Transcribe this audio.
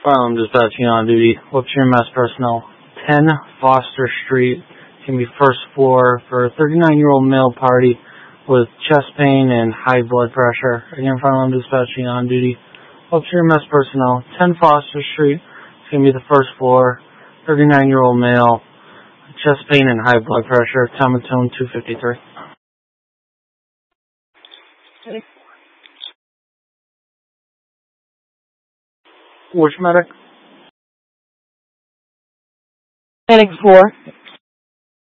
I'm dispatching on duty. What's your mass personnel? 10 Foster Street. It's going to be first floor for a 39-year-old male party with chest pain and high blood pressure. Again, I'm dispatching on duty. What's your mass personnel? 10 Foster Street. It's going to be the first floor. 39-year-old male. Chest pain and high blood pressure. Time of tone 253. Which medic? Heading 4.